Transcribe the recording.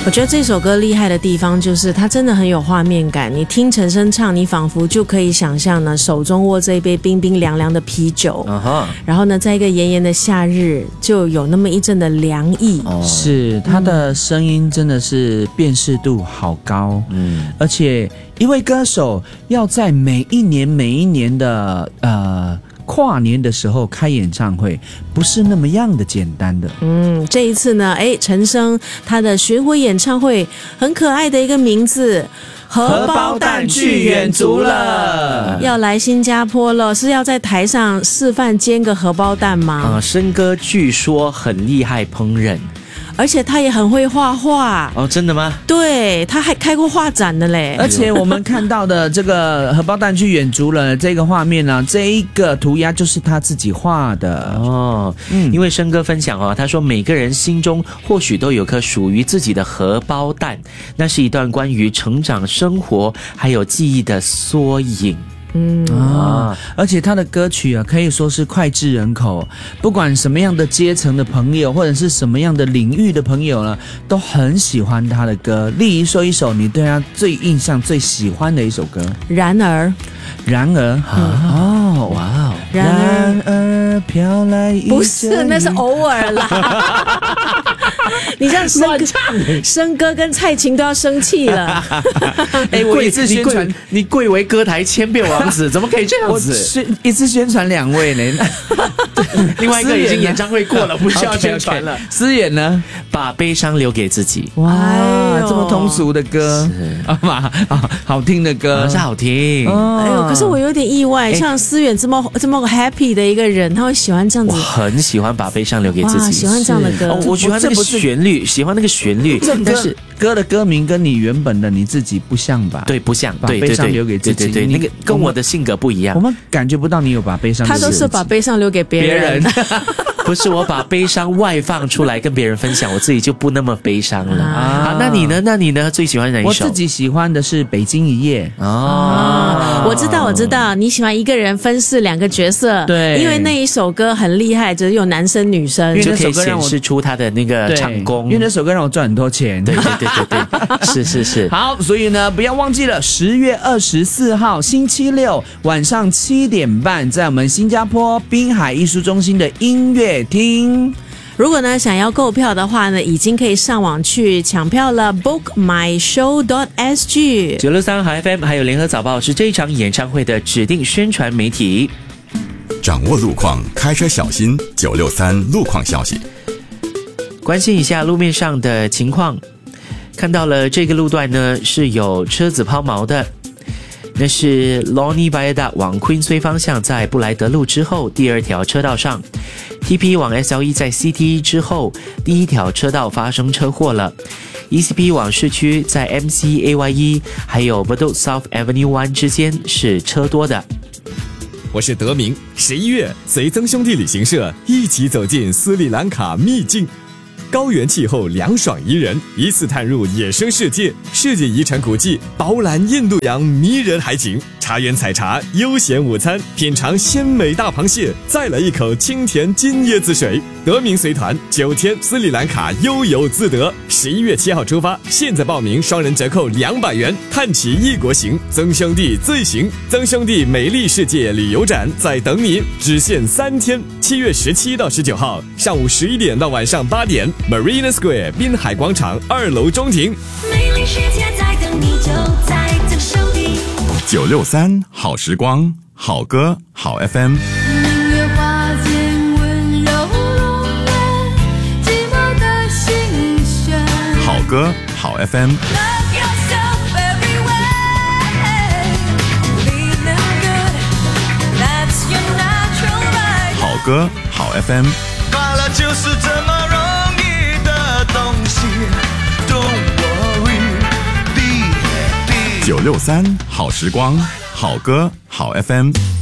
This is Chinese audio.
我觉得这首歌厉害的地方就是它真的很有画面感，你听陈升唱，你仿佛就可以想象呢，手中握这一杯冰冰凉凉的啤酒，然后呢，在一个炎炎的夏日，就有那么一阵的凉意。 是，他的声音真的是辨识度好高，而且一位歌手要在每一年的跨年的时候开演唱会，不是那么样的简单的。 这一次呢，陈升他的巡回演唱会很可爱的一个名字， 荷包蛋去远足了， 要来新加坡了，是要在台上示范煎个荷包蛋吗？ 升哥据说很厉害烹饪。 而且他也很会画画哦，真的吗？ 对，他还开过画展的嘞。 而且我们看到的这个荷包蛋去远足了这个画面呢，这一个涂鸦就是他自己画的哦。 因为升哥分享他说每个人心中或许都有颗属于自己的荷包蛋，那是一段关于成长、生活还有记忆的缩影。 而且他的歌曲可以说是脍炙人口，不管什么样的阶层的朋友，或者是什么样的领域的朋友呢，都很喜欢他的歌。例如说一首你对他最印象、最喜欢的一首歌， 然而， 哇，然而飘来一阵雨， 不是，那是偶尔啦。你这样升哥跟蔡琴都要生气了。 我一次宣传你贵为歌台千变王子，怎么可以这样子？ 我一次宣传2位呢。 另外一个已经演唱会过了，不需要宣传了。 思远呢？ 把悲伤留给自己。 哇，这么通俗的歌，好听的歌， 是好听。 可是我有点意外，像思远这么 happy 的一个人，他会喜欢这样子。 我很喜欢把悲伤留给自己， 喜欢这样的歌。 我喜欢那个旋律，喜欢那个旋律。 但是歌的歌名跟你原本的你自己不像吧？ 对，不像。 把悲伤留给自己， 对，那个跟我的性格不一样。 我们感觉不到你有把悲伤留给自己。 他都是把悲伤留给别人。 不是我把悲伤外放出来跟别人分享，我自己就不那么悲伤了。好，那你呢？最喜欢哪一首？ 我自己喜欢的是《北京一夜》。 我知道，你喜欢一个人分饰2个角色。 对， 因为那一首歌很厉害，只有男生女生， 就可以显示出他的那个唱功。 因为那首歌让我赚很多钱。 对，是。 好，所以呢，不要忘记了10月24号星期六晚上7点半，在我们新加坡滨海艺术中心的音乐厅。 如果呢想要购票的话呢，已经可以上网去抢票了 bookmyshow.sg。 963好 FM 还有联合早报是这一场演唱会的指定宣传媒体。 掌握路况，开车小心。963路况消息， 关心一下路面上的情况。看到了这个路段呢是有车子抛锚的，那是 Lornie Viaduct 往 Queensway 方向，在布莱德路之后第2条车道上。TP 往 SLE 在 CT 之后第1条车道发生车祸了。ECP 往市区在 MCAYE 还有 Bedok South Avenue 1之间是车多的。 我是德明，11月随曾兄弟旅行社一起走进斯里兰卡秘境。高原气候凉爽宜人，一次探入野生世界，世界遗产古迹饱览印度洋迷人海景，茶园采茶，悠闲午餐，品尝鲜美大螃蟹，再来一口清甜金椰子水。德明随团9天斯里兰卡悠游自得，11月7号出发，现在报名双人折扣200元，看齐异国行，曾兄弟最行。曾兄弟美丽世界旅游展在等你，只限3天，7月17到19号，上午11点到晚上8点。Marina Square 滨海广场2楼中庭， 美丽世界在等你，就在曾兄弟。 963好时光，好歌好 FM。 明月花间温柔容颜，寂寞的心弦。 好歌好 FM。 Love yourself everywhere, feeling good, that's your natural right. 好歌好 FM。 快乐就是这么容易的东西 ，Don't worry, be happy。 963好时光，好歌好 FM。